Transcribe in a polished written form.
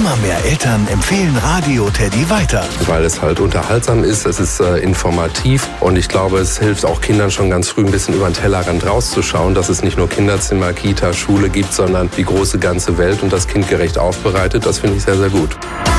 Immer mehr Eltern empfehlen Radio Teddy weiter. Weil es halt unterhaltsam ist, es ist informativ und ich glaube, es hilft auch Kindern schon ganz früh ein bisschen über den Tellerrand rauszuschauen, dass es nicht nur Kinderzimmer, Kita, Schule gibt, sondern die große ganze Welt und das kindgerecht aufbereitet. Das finde ich sehr, sehr gut.